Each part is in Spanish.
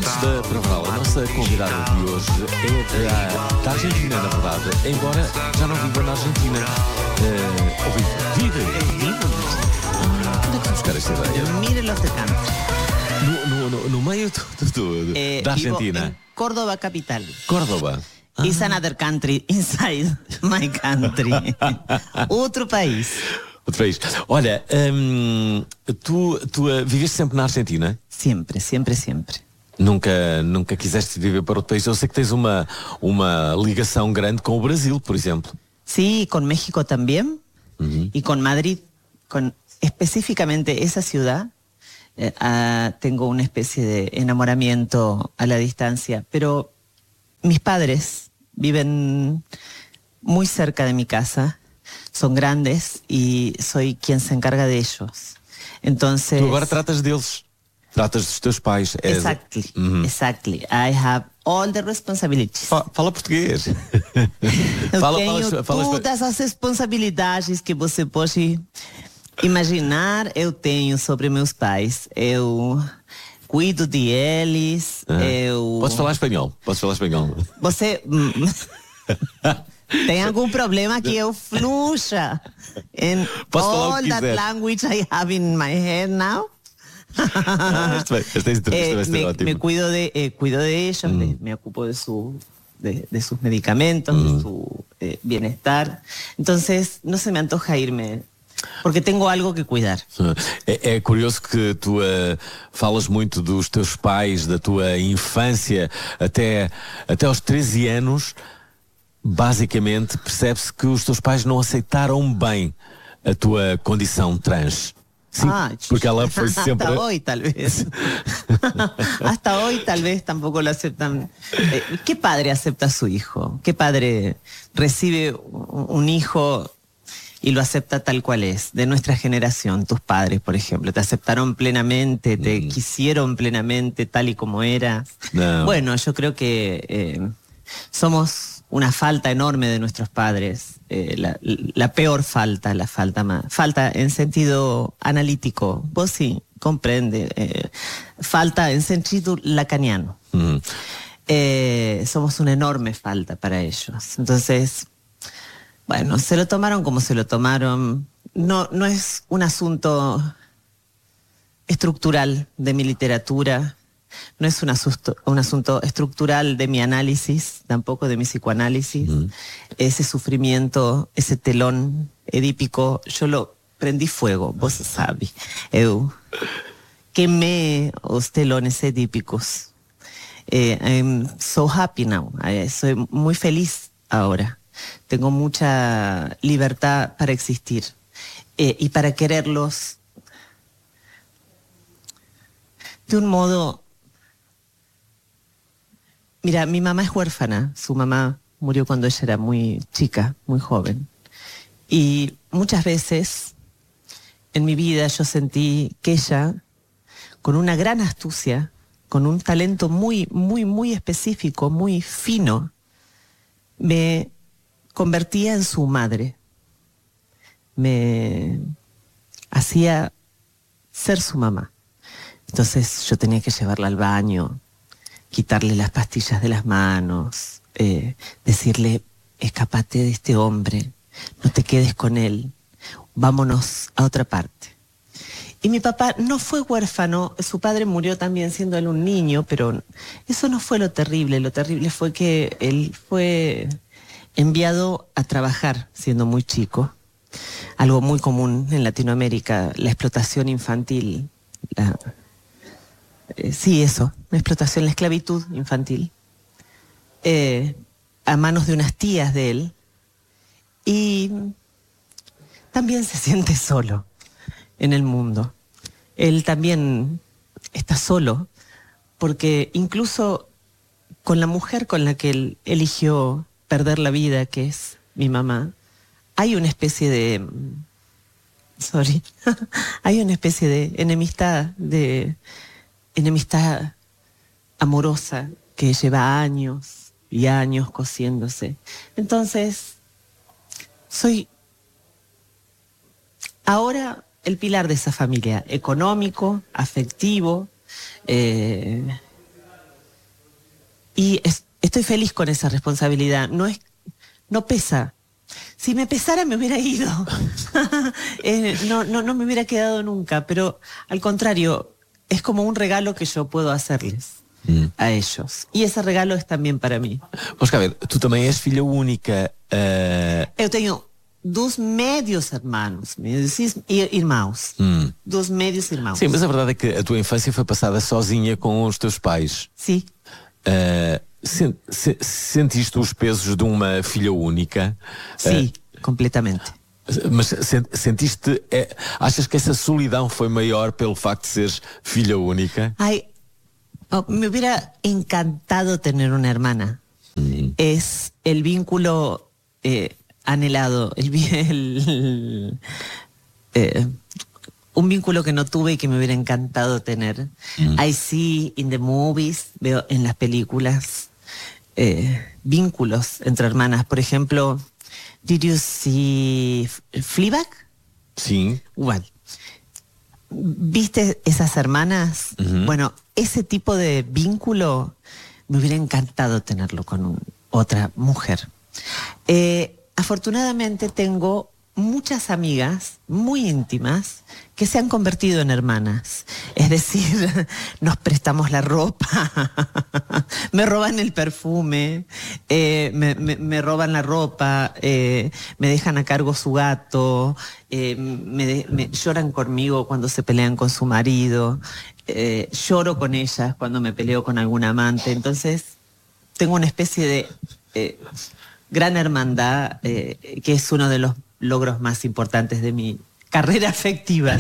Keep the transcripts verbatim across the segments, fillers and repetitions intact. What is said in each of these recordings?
Antes da Travel, a nossa convidada de hoje é da, da Argentina, na verdade, embora já não viva na Argentina. Uh, ou vive? Vive? Vivo. Onde é que fui buscar esta ideia? Mire los de country. No, no, no, no meio do, do, do, Eh, da vivo Argentina. en Córdoba capital. Córdoba. It's another country inside my country. Outro país. Outro país. Olha, hum, tu, tu uh, viveste sempre na Argentina? Siempre, siempre, siempre. Nunca, nunca quiseste viver para outro país? Eu sei que tens uma, uma ligação grande com o Brasil, por exemplo. Sí, con México también. Uh-huh. Y con Madrid, con específicamente esa ciudad, eh, ah, tengo una especie de enamoramiento a la distancia. Pero mis padres viven muy cerca de mi casa, son grandes y soy quien se encarga de ellos. Entonces... Tu agora tratas deles, tratas dos teus pais. És... Exactly, Uhum. exactly. I have all the responsibilities. Fa- Fala português. Eu fala, tenho fala, fala, todas as responsabilidades que você pode imaginar, eu tenho sobre meus pais. Eu cuido de eles, Ah. eu... Podes falar espanhol, podes falar espanhol. Você tem algum problema que eu fluxa in Posso falar o all que that quiser. language I have in my head now? Ah, isto vai- esta entrevista Eh, vai ser me, ótima. me cuido de eh, cuido de ellos, Mm. me, me ocupo de su de, de sus medicamentos, de su eh, bienestar. Entonces no se me antoja irme porque tengo algo que cuidar. É, é curioso que tu uh, falas muito dos teus pais, da tua infância até, até aos treze anos. Basicamente percebe-se que os teus pais não aceitaram bem a tua condição trans. Sim, Ah, porque ela foi sempre... hasta hoy tal vez. Hasta hoy tal vez tampoco lo aceptan. Eh, ¿Qué padre acepta a su hijo? ¿Qué padre recibe un un hijo y lo acepta tal cual es? De nuestra generación, tus padres, por ejemplo, te aceptaron plenamente, te Mm. quisieron plenamente tal y como eras. No. Bueno, yo creo que eh, somos una falta enorme de nuestros padres, eh, la, la peor falta, la falta más, falta en sentido analítico, vos sí, comprende, eh, falta en sentido lacaniano. Uhum. Eh, somos una enorme falta para ellos. Entonces, bueno, se lo tomaron como se lo tomaron. No, no es un asunto estructural de mi literatura. No es un asunto, un asunto estructural de mi análisis, tampoco de mi psicoanálisis. Mm. Ese sufrimiento, ese telón edípico, yo lo prendí fuego, vos sabés. Eu quemé os telones edípicos. Eh, I'm so happy now. Eh, soy muy feliz ahora. Tengo mucha libertad para existir eh, y para quererlos de un modo... Mira, mi mamá es huérfana. Su mamá murió cuando ella era muy chica, muy joven. Y muchas veces en mi vida yo sentí que ella, con una gran astucia, con un talento muy, muy, muy específico, muy fino, me convertía en su madre. Me hacía ser su mamá. Entonces yo tenía que llevarla al baño, quitarle las pastillas de las manos, eh, decirle, escapate de este hombre, no te quedes con él, vámonos a otra parte. Y mi papá no fue huérfano, su padre murió también siendo él un niño, pero eso no fue lo terrible, lo terrible fue que él fue enviado a trabajar siendo muy chico, algo muy común en Latinoamérica, la explotación infantil, la... Eh, sí, eso, la explotación, la esclavitud infantil, eh, a manos de unas tías de él, y también se siente solo en el mundo. Él también está solo, porque incluso con la mujer con la que él eligió perder la vida, que es mi mamá, hay una especie de... Sorry, hay una especie de enemistad, de... enemistad amorosa que lleva años y años cosiéndose. Entonces, soy ahora el pilar de esa familia, económico, afectivo, eh, y es, estoy feliz con esa responsabilidad. No es, no pesa. Si me pesara me hubiera ido. eh, no, no, no me hubiera quedado nunca, pero al contrario, es como un regalo que yo puedo hacerles mm. a ellos. E esse regalo é também para mim. Oscar, tu também és filha única. Uh... Eu tenho dos médios irmãos, médios irmãos. Hum. Dos médios irmãos. Sim, mas a verdade é que a tua infância foi passada sozinha com os teus pais. Sim. Uh, sen, se, sentiste os pesos de uma filha única? Sim, uh, completamente. Mas sentiste, é, achas que essa solidão foi maior pelo facto de seres filha única? Ai, oh, me hubiera encantado tener una hermana. Mm. Es el vínculo eh, anhelado, el, el eh, un vínculo que no tuve y que me hubiera encantado tener. Mm. I see in the movies, veo en las películas eh, vínculos entre hermanas. Por ejemplo, did you see Fleabag? Sí. Igual. ¿Viste esas hermanas? Uh-huh. Bueno, ese tipo de vínculo me hubiera encantado tenerlo con un, otra mujer. Eh, afortunadamente tengo muchas amigas muy íntimas que se han convertido en hermanas. Es decir, nos prestamos la ropa, me roban el perfume, eh, me, me, me roban la ropa, eh, me dejan a cargo su gato, eh, me, de, me lloran conmigo cuando se pelean con su marido, eh, lloro con ellas cuando me peleo con algún amante. Entonces, tengo una especie de eh, gran hermandad, eh, que es uno de los logros más importantes de mi carreira afectiva.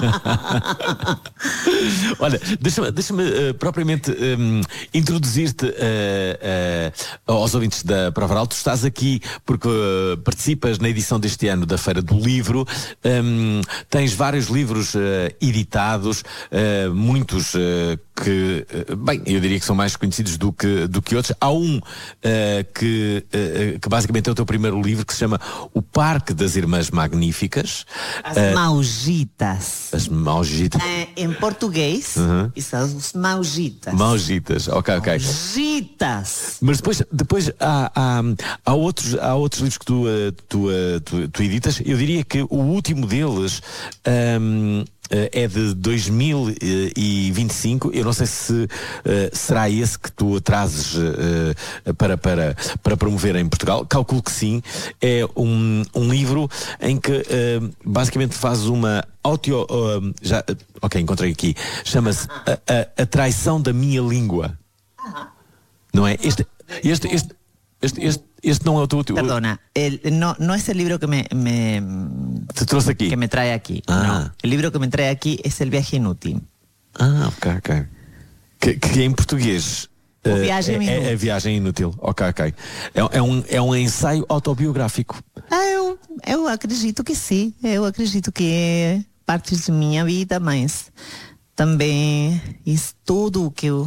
Olha, deixa-me deixa uh, propriamente um, introduzir-te uh, uh, aos ouvintes da Prova Oral. Tu estás aqui porque uh, participas na edição deste ano da Feira do Livro. Um, tens vários livros uh, editados, uh, muitos uh, que, uh, bem, eu diria que são mais conhecidos do que, do que outros. Há um uh, que, uh, que basicamente é o teu primeiro livro, que se chama O Parque das Irmãs Magníficas. As Maugitas. As Maugitas. É, em português, uhum. São os Maugitas. Maugitas, ok, ok. Maugitas. Mas depois, depois há, há, há, outros, há outros livros que tu, tu, tu, tu editas. Eu diria que o último deles um, é de dois mil e vinte e cinco. Eu não sei se uh, será esse que tu trazes uh, para, para, para promover em Portugal. Calculo que sim. É um, um livro em que uh, basicamente faz uma audio... Uh, já, ok, encontrei aqui. Chama-se a, a, a Traição da Minha Língua. Não é? Este, este, este, este, este, este não é o teu... Perdona, el, no, no es el libro que me, me te trouxe aqui. Que me trae aquí. Ah. No, el libro que me trae aquí es El Viaje Inútil. Ah, ok, ok. Que, que em português uh, viagem é, é a Viagem Inútil. Ok, ok. É, é, um, é um ensaio autobiográfico. Ah, eu, eu acredito que sim. Eu acredito que é parte de minha vida, mas também estudo o que eu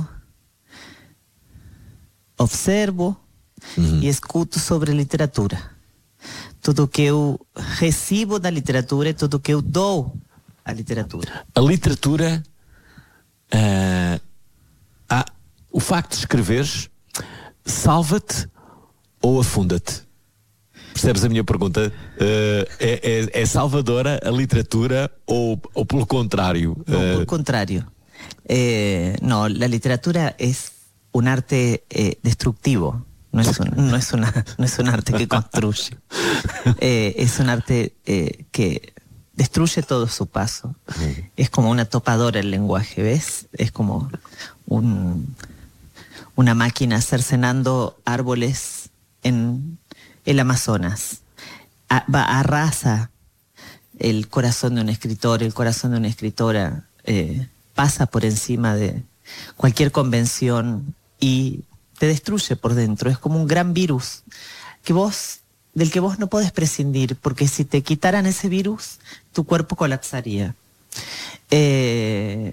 observo uhum. e escuto sobre literatura. Tudo que eu recebo da literatura e tudo que eu dou à literatura. A literatura, uh, ah, o facto de escreveres, salva-te ou afunda-te? Percebes a minha pergunta? Uh, é, é, é salvadora a literatura ou, ou pelo contrário? No, uh... por contrario. Eh, no, a literatura é un arte eh, destructivo, no es, un, no, es una, no es un arte que construye, eh, es un arte eh, que destruye todo su paso. Es como una topadora el lenguaje, ¿ves? Es como un, una máquina cercenando árboles en el Amazonas. A, va, arrasa el corazón de un escritor, el corazón de una escritora, eh, pasa por encima de cualquier convención y te destruye por dentro. Es como un gran virus que vos, del que vos no podés prescindir, porque si te quitaran ese virus, tu cuerpo colapsaría. Eh,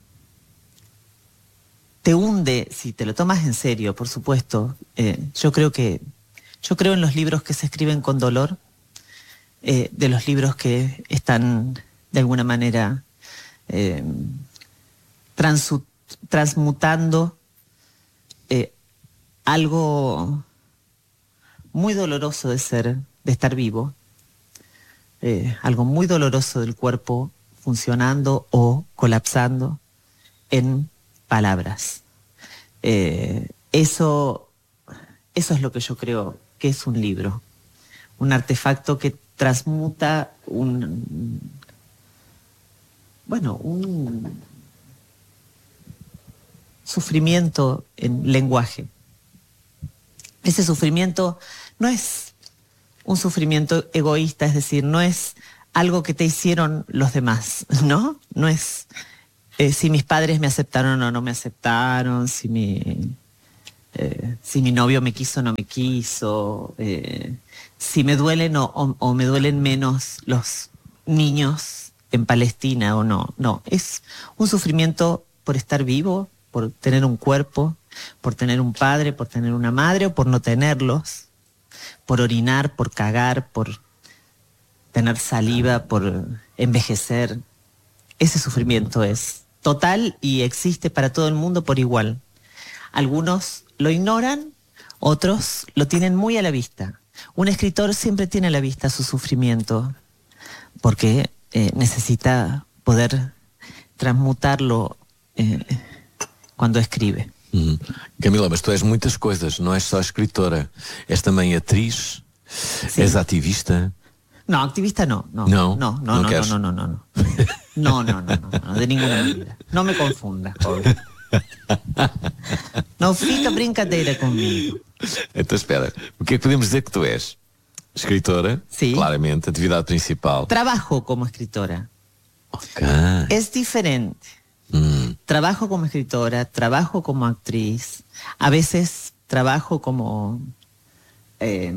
te hunde, si te lo tomas en serio, por supuesto. Eh, yo creo que, yo creo en los libros que se escriben con dolor, eh, de los libros que están de alguna manera eh, transmutando Eh, algo muy doloroso de ser, de estar vivo, eh, algo muy doloroso del cuerpo funcionando o colapsando en palabras. Eh, eso, eso es lo que yo creo que es un libro, un artefacto que transmuta un, bueno, un sufrimiento en lenguaje. Ese sufrimiento no es un sufrimiento egoísta, es decir, no es algo que te hicieron los demás, ¿no? No es eh, si mis padres me aceptaron o no me aceptaron, si mi, eh, si mi novio me quiso o no me quiso, eh, si me duelen o, o, o me duelen menos los niños en Palestina o no. No, es un sufrimiento por estar vivo, por tener un cuerpo, por tener un padre, por tener una madre o por no tenerlos, por orinar, por cagar, por tener saliva, por envejecer. Ese sufrimiento es total y existe para todo el mundo por igual. Algunos lo ignoran, otros lo tienen muy a la vista. Un escritor siempre tiene a la vista su sufrimiento porque eh, necesita poder transmutarlo eh, cuando escribe. Uhum. Camila, mas tu és muitas coisas, não és só escritora, és também atriz, Sim. és ativista. No, activista no, no, No, no, no, no no, queres. no, no, no, no, no, no, no, no, no, de ninguna manera. No me confunda, joven. Não fica brincadeira comigo. Então espera, o que é que podemos dizer que tu és? Escritora, Sim. claramente, atividade principal. Trabajo como escritora. Ok. Es diferente. Hum. Trabajo como escritora, trabajo como actriz, a veces trabajo como eh,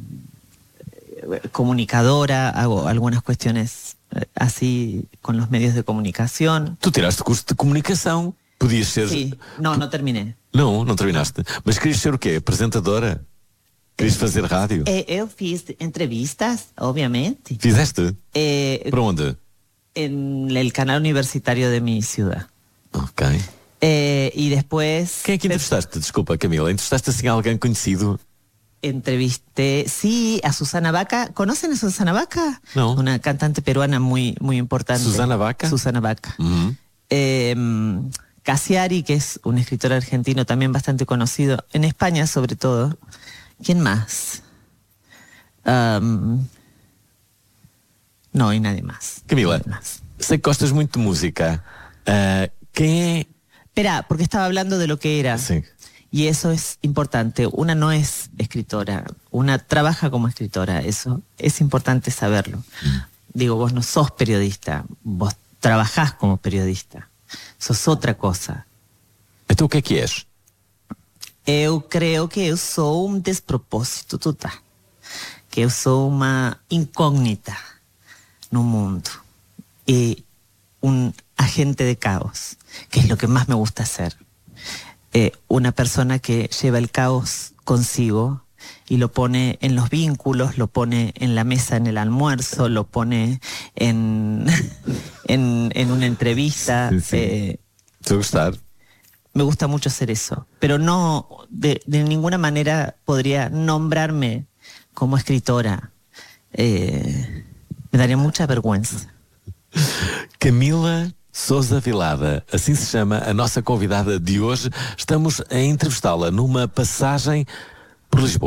comunicadora, hago algunas cuestiones eh, así con los medios de comunicación. Tu tiraste curso de comunicação, podias ser... Sí, no, no terminé. Não, não terminaste. Mas querias ser o quê? Apresentadora? Querias fazer rádio? Eh, eu fiz entrevistas, obviamente, Fizeste? eh, Para onde? en el canal universitario de mi ciudad. Ok. Eh, y después Quem é que entrevistaste? Desculpa, Camila. Entrevistaste assim alguém conhecido? entrevisté, sí, a Susana Baca. ¿Conocen a Susana Baca? No. Una cantante peruana muy, muy importante. ¿Susana Baca? Susana Baca. Uhum. Eh, Cassiari, que es un escritor argentino también bastante conocido, en España sobre todo. ¿Quién más? Um, no, y nadie más. Camila, Nadie más. sei que gostas muito de música. Uh, quem é... Espera, porque estaba hablando de lo que era. Sim. Y eso es importante. Una no es escritora, una trabaja como escritora. Eso es importante saberlo. Mm. Digo, vos no sos periodista, vos trabajás como periodista. Sos otra cosa. Então o que é que és? Eu creo que eu sou um despropósito total. Que eu sou uma incógnita no mundo. Y un agente de caos, que es lo que más me gusta hacer. Eh, una persona que lleva el caos consigo y lo pone en los vínculos, lo pone en la mesa en el almuerzo, lo pone en, en, en una entrevista. Sí, sí. Eh, ¿Te gusta? me gusta mucho hacer eso, pero no, de, de ninguna manera podría nombrarme como escritora. Eh, me daría mucha vergüenza. Camila Sousa Vilada, assim se chama a nossa convidada de hoje. Estamos a entrevistá-la numa passagem por Lisboa.